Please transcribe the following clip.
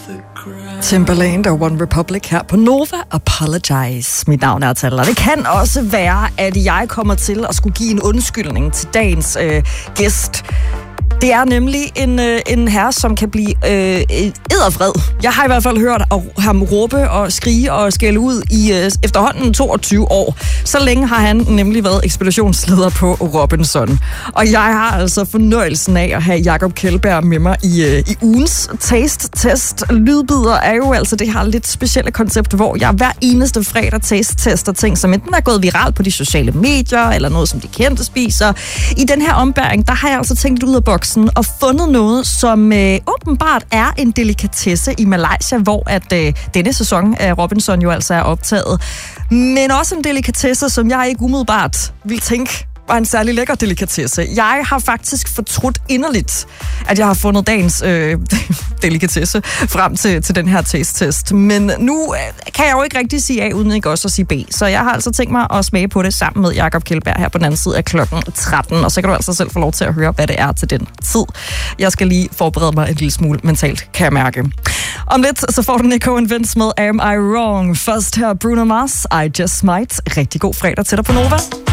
Timbaland og One Republic her på Nova. Apologize. Mit navn er Taller. Det kan også være, at jeg kommer til at skulle give en undskyldning til dagens gæst. Det er nemlig en herre, som kan blive eddervred. Jeg har i hvert fald hørt ham råbe og skrige og skælde ud i efterhånden 22 år. Så længe har han nemlig været ekspeditionsleder på Robinson. Og jeg har altså fornøjelsen af at have Jacob Kjeldberg med mig i ugens taste-test. Lydbider er jo altså det her lidt specielle koncept, hvor jeg hver eneste fredag taste-tester ting, som enten er gået viralt på de sociale medier, eller noget, som de kendte spiser. I den her ombæring, der har jeg altså tænkt ud af boksen og fundet noget, som åbenbart er en delikatesse i Malaysia, hvor at denne sæson af Robinson jo altså er optaget. Men også en delikatesse, som jeg ikke umiddelbart vil tænke var en særlig lækker delikatesse. Jeg har faktisk fortrudt inderligt, at jeg har fundet dagens delikatesse frem til den her taste-test. Men nu kan jeg jo ikke rigtig sige A, uden ikke også at sige B. Så jeg har altså tænkt mig at smage på det sammen med Jacob Kjeldberg her på den anden side af klokken 13. Og så kan du altså selv få lov til at høre, hvad det er til den tid. Jeg skal lige forberede mig en lille smule mentalt, kan jeg mærke. Om lidt, så får du Nico and Vince med Am I Wrong? Først her Bruno Mars, I Just Might. Rigtig god fredag til dig på Nova.